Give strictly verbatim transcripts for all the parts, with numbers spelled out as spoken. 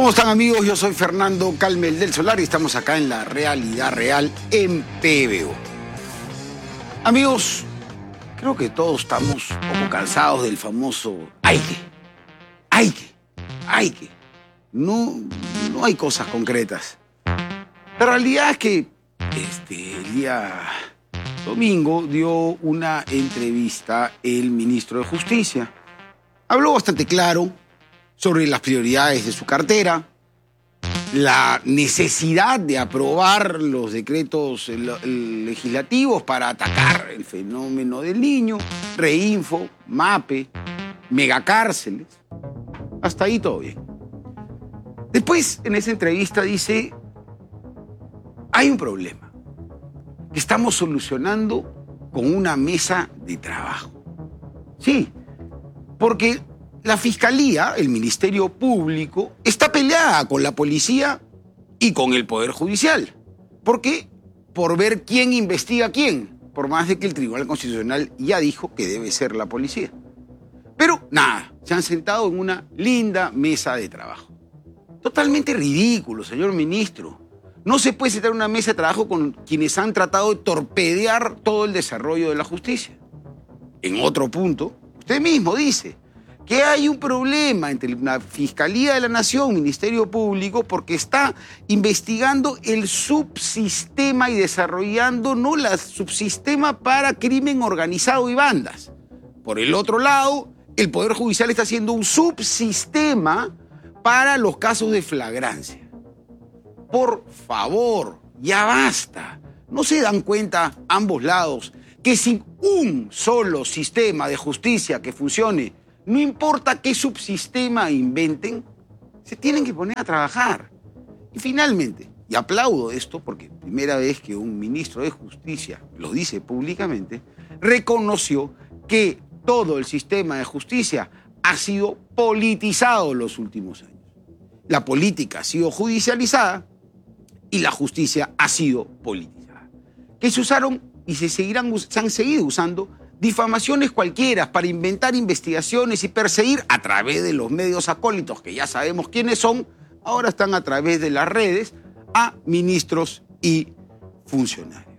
¿Cómo están, amigos? Yo soy Fernando Calmel del Solar y estamos acá en La Realidad Real en P B O. Amigos, creo que todos estamos un poco cansados del famoso hay que, hay que, hay que. No, no hay cosas concretas. La realidad es que este, el día domingo dio una entrevista el ministro de Justicia. Habló bastante claro sobre las prioridades de su cartera, la necesidad de aprobar los decretos legislativos para atacar el fenómeno del niño, Reinfo, MAPE, megacárceles. Hasta ahí todo bien. Después, en esa entrevista dice, hay un problema que estamos solucionando con una mesa de trabajo. Sí, porque la Fiscalía, el Ministerio Público, está peleada con la policía y con el Poder Judicial. ¿Por qué? Por ver quién investiga a quién, por más de que el Tribunal Constitucional ya dijo que debe ser la policía. Pero nada, se han sentado en una linda mesa de trabajo. Totalmente ridículo, señor ministro. No se puede sentar en una mesa de trabajo con quienes han tratado de torpedear todo el desarrollo de la justicia. En otro punto, usted mismo dice que hay un problema entre la Fiscalía de la Nación, Ministerio Público, porque está investigando el subsistema y desarrollando no el subsistema para crimen organizado y bandas. Por el otro lado, el Poder Judicial está haciendo un subsistema para los casos de flagrancia. Por favor, ya basta. ¿No se dan cuenta ambos lados que sin un solo sistema de justicia que funcione, no importa qué subsistema inventen, se tienen que poner a trabajar? Y finalmente, y aplaudo esto porque primera vez que un ministro de Justicia lo dice públicamente, reconoció que todo el sistema de justicia ha sido politizado en los últimos años. La política ha sido judicializada y la justicia ha sido politizada. Que se usaron y se, seguirán, se han seguido usando difamaciones cualquiera para inventar investigaciones y perseguir a través de los medios acólitos, que ya sabemos quiénes son, ahora están a través de las redes, a ministros y funcionarios.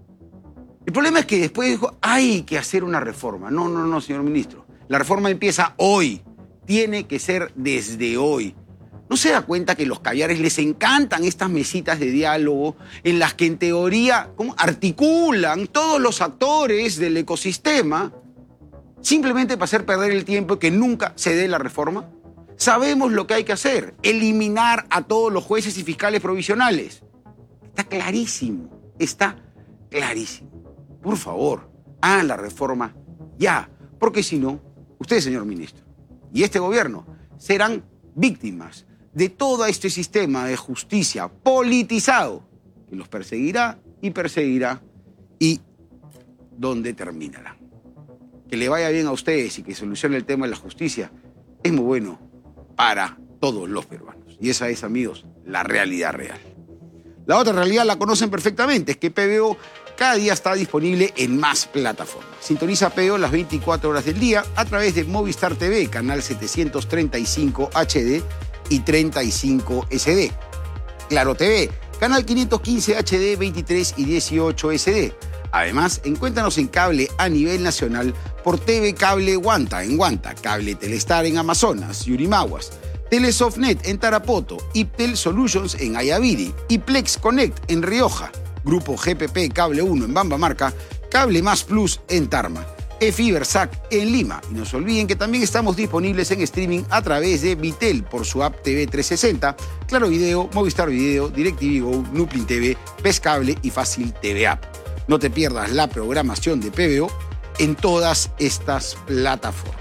El problema es que después dijo, hay que hacer una reforma. No, no, no, señor ministro. La reforma empieza hoy. Tiene que ser desde hoy. ¿No se da cuenta que a los caviares les encantan estas mesitas de diálogo en las que en teoría ¿cómo? articulan todos los actores del ecosistema simplemente para hacer perder el tiempo y que nunca se dé la reforma? Sabemos lo que hay que hacer, eliminar a todos los jueces y fiscales provisionales. Está clarísimo, está clarísimo. Por favor, hagan la reforma ya, porque si no, usted, señor ministro, y este gobierno serán víctimas de todo este sistema de justicia politizado que los perseguirá y perseguirá y ¿dónde terminará? Que le vaya bien a ustedes y que solucione el tema de la justicia es muy bueno para todos los peruanos. Y esa es, amigos, la realidad real. La otra realidad la conocen perfectamente, es que P B O cada día está disponible en más plataformas. Sintoniza P B O las veinticuatro horas del día a través de Movistar T V, canal setecientos treinta y cinco H D y treinta y cinco S D. Claro T V, canal quinientos quince H D, veintitrés y dieciocho S D. Además, encuéntranos en cable a nivel nacional por T V Cable Huanta en Huanta, Cable Telestar en Amazonas, Yurimaguas, Telesoftnet en Tarapoto, Iptel Solutions en Ayaviri y Plex Connect en Rioja, Grupo G P P Cable uno en Bambamarca, Cable Más Plus en Tarma, eFibersac en Lima. Y no se olviden que también estamos disponibles en streaming a través de Vitel por su app T V trescientos sesenta, Claro Video, Movistar Video, DirecTV Go, Nuplin T V, Pescable y Fácil T V App. No te pierdas la programación de P B O en todas estas plataformas.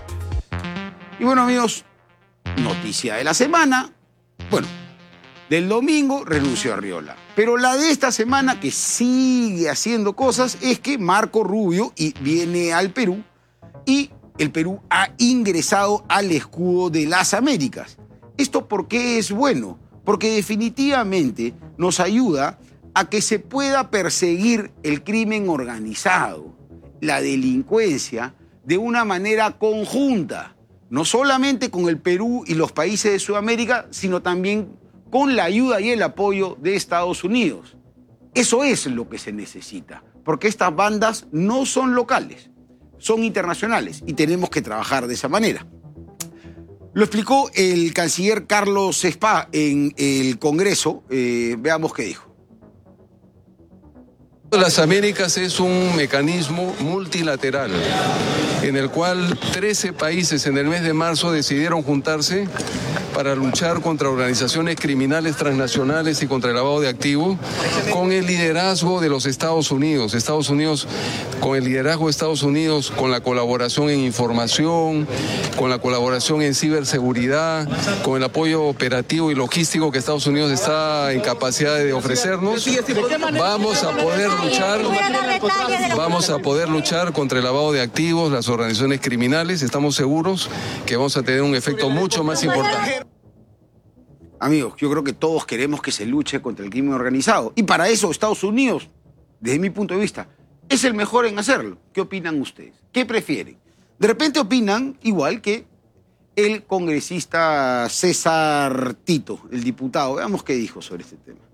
Y bueno, amigos, noticia de la semana. Bueno, del domingo renunció Arriola. Pero la de esta semana, que sigue haciendo cosas, es que Marco Rubio y viene al Perú y el Perú ha ingresado al escudo de las Américas. ¿Esto por qué es bueno? Porque definitivamente nos ayuda a que se pueda perseguir el crimen organizado, la delincuencia, de una manera conjunta. no solamente con el Perú y los países de Sudamérica, sino también con la ayuda y el apoyo de Estados Unidos. Eso es lo que se necesita, porque estas bandas no son locales, son internacionales y tenemos que trabajar de esa manera. Lo explicó el canciller Carlos Spa en el Congreso. Eh, veamos qué dijo. Las Américas es un mecanismo multilateral en el cual trece países en el mes de marzo decidieron juntarse para luchar contra organizaciones criminales transnacionales y contra el lavado de activos con el liderazgo de los Estados Unidos. Estados Unidos, con el liderazgo de Estados Unidos, con la colaboración en información, con la colaboración en ciberseguridad, con el apoyo operativo y logístico que Estados Unidos está en capacidad de ofrecernos, vamos a poder luchar, vamos a poder luchar contra el lavado de activos, las organizaciones criminales. Estamos seguros que vamos a tener un efecto mucho más importante. Amigos, yo creo que todos queremos que se luche contra el crimen organizado. Y para eso Estados Unidos, desde mi punto de vista, es el mejor en hacerlo. ¿Qué opinan ustedes? ¿Qué prefieren? De repente opinan igual que el congresista César Tito, el diputado. Veamos qué dijo sobre este tema.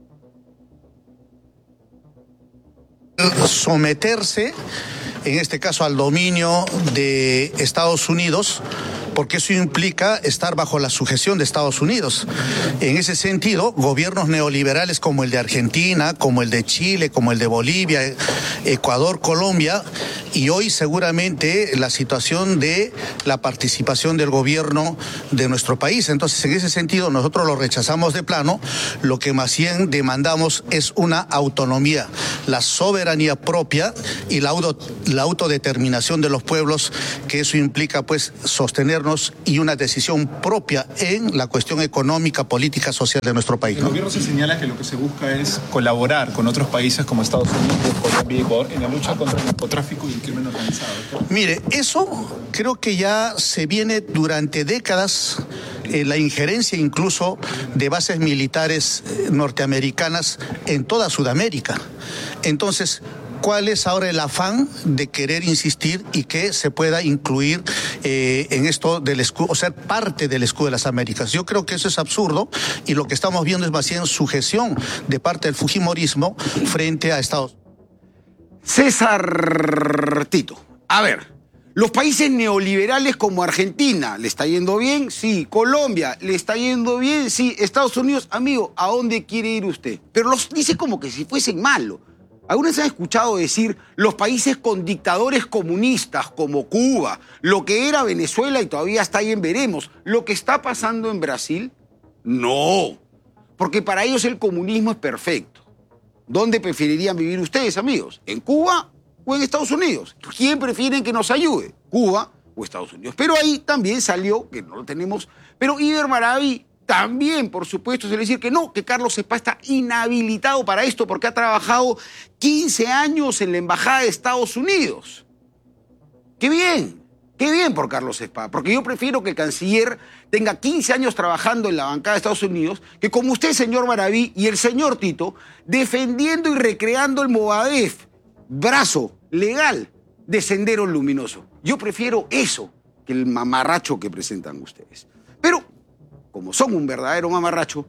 Someterse, en este caso, al dominio de Estados Unidos, porque eso implica estar bajo la sujeción de Estados Unidos. En ese sentido, gobiernos neoliberales como el de Argentina, como el de Chile, como el de Bolivia, Ecuador, Colombia, y hoy seguramente la situación de la participación del gobierno de nuestro país. Entonces, en ese sentido, nosotros lo rechazamos de plano. Lo que más bien demandamos es una autonomía, la soberanía propia y la, auto, la autodeterminación de los pueblos, que eso implica pues sostenernos y una decisión propia en la cuestión económica, política, social de nuestro país, ¿no? El gobierno se señala que lo que se busca es colaborar con otros países como Estados Unidos, Colombia y Ecuador en la lucha contra el narcotráfico y el crimen organizado. Mire, eso creo que ya se viene durante décadas, eh, la injerencia incluso de bases militares eh, norteamericanas en toda Sudamérica. Entonces, ¿cuál es ahora el afán de querer insistir y que se pueda incluir eh, en esto del escudo, o ser parte del escudo de las Américas? Yo creo que eso es absurdo y lo que estamos viendo es más bien sujeción de parte del fujimorismo frente a Estados Unidos. César Tito, a ver, los países neoliberales como Argentina, ¿le está yendo bien? Sí. Colombia, ¿le está yendo bien? Sí. Estados Unidos, amigo, ¿a dónde quiere ir usted? Pero los dice como que si fuesen malos. ¿Alguna vez han escuchado decir los países con dictadores comunistas como Cuba, lo que era Venezuela y todavía está ahí en veremos, lo que está pasando en Brasil? No, porque para ellos el comunismo es perfecto. ¿Dónde preferirían vivir ustedes, amigos? ¿En Cuba o en Estados Unidos? ¿Quién prefieren que nos ayude? ¿Cuba o Estados Unidos? Pero ahí también salió, que no lo tenemos, pero Iber Maraví también, por supuesto, se le dice que no, que Carlos Spa está inhabilitado para esto porque ha trabajado quince años en la Embajada de Estados Unidos. ¡Qué bien! ¡Qué bien por Carlos Spa! Porque yo prefiero que el canciller tenga quince años trabajando en la bancada de Estados Unidos que como usted, señor Maraví, y el señor Tito, defendiendo y recreando el Movadef, brazo legal de Sendero Luminoso. Yo prefiero eso que el mamarracho que presentan ustedes. Pero como son un verdadero mamarracho,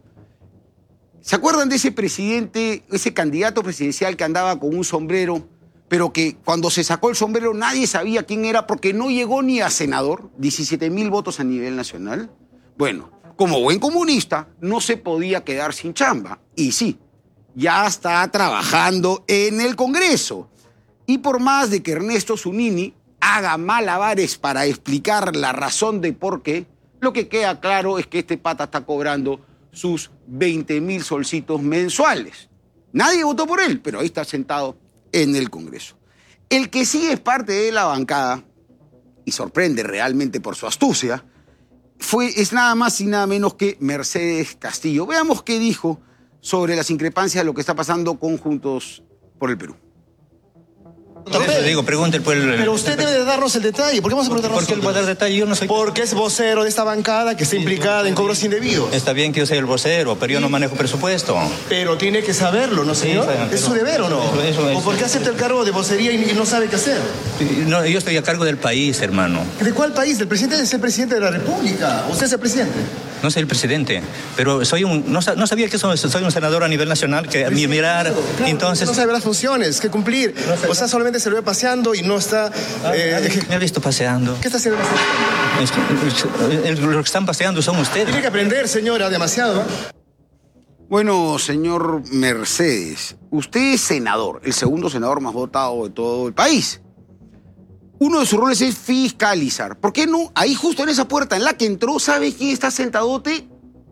¿se acuerdan de ese presidente, ese candidato presidencial que andaba con un sombrero, pero que cuando se sacó el sombrero nadie sabía quién era porque no llegó ni a senador, diecisiete mil votos a nivel nacional? Bueno, como buen comunista, no se podía quedar sin chamba. Y sí, ya está trabajando en el Congreso. Y por más de que Ernesto Zunini haga malabares para explicar la razón de por qué, lo que queda claro es que este pata está cobrando sus veinte mil solcitos mensuales. Nadie votó por él, pero ahí está sentado en el Congreso. El que sí es parte de la bancada, y sorprende realmente por su astucia, fue, es nada más y nada menos que Mercedes Castillo. Veamos qué dijo sobre las increpancias de lo que está pasando con Juntos por el Perú. Por eso digo, pregunte el pueblo. Pero usted debe de darnos el detalle. ¿Por qué vamos a preguntar ¿Por qué él va a dar detalle? Yo no soy... Porque es vocero de esta bancada que está implicada en cobros indebidos. Está bien que yo sea el vocero, pero yo no manejo presupuesto. Pero tiene que saberlo, ¿no, señor? Sí, ¿Es su deber o no? Eso, eso es. ¿O por qué acepta el cargo de vocería y no sabe qué hacer? No, yo estoy a cargo del país, hermano. ¿De cuál país? ¿Del presidente es el presidente de la República? ¿Usted es el presidente? No soy el presidente, pero soy un... No, no sabía que soy, soy un senador a nivel nacional, que a mi mirar, claro, entonces... No sabe las funciones, que cumplir. No sé, o sea, solamente se lo ve paseando y no está... Eh, me ha visto paseando. ¿Qué está haciendo? Es que, el, lo que están paseando son ustedes. Tiene que aprender, señora, demasiado. Bueno, señor Mercedes, usted es senador, el segundo senador más votado de todo el país. Uno de sus roles es fiscalizar. ¿Por qué no? Ahí justo en esa puerta en la que entró, ¿sabe quién está sentadote?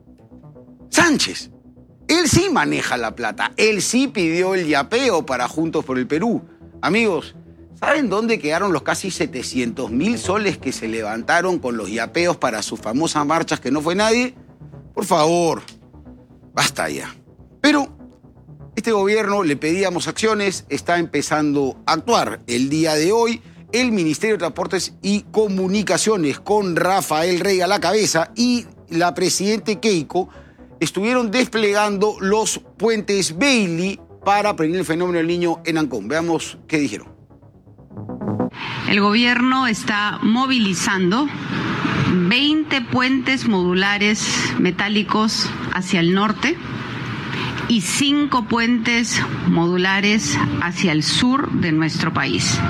Sánchez. Él sí maneja la plata. Él sí pidió el yapeo para Juntos por el Perú. Amigos, ¿saben dónde quedaron los casi setecientos mil soles que se levantaron con los yapeos para sus famosas marchas que no fue nadie? Por favor, basta ya. Pero este gobierno le pedíamos acciones, está empezando a actuar. El día de hoy, el Ministerio de Transportes y Comunicaciones, con Rafael Rey a la cabeza y la presidente Keiko, estuvieron desplegando los puentes Bailey para prevenir el fenómeno del Niño en Ancón. Veamos qué dijeron. El gobierno está movilizando veinte puentes modulares metálicos hacia el norte y cinco puentes modulares hacia el sur de nuestro país.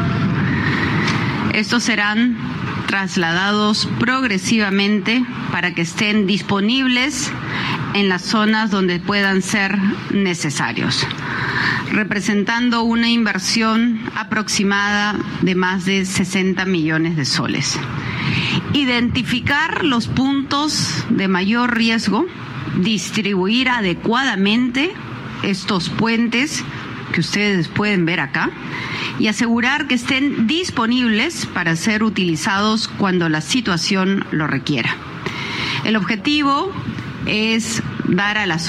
Estos serán trasladados progresivamente para que estén disponibles en las zonas donde puedan ser necesarios, representando una inversión aproximada de más de sesenta millones de soles. Identificar los puntos de mayor riesgo, distribuir adecuadamente estos puentes que ustedes pueden ver acá y asegurar que estén disponibles para ser utilizados cuando la situación lo requiera. El objetivo es dar a las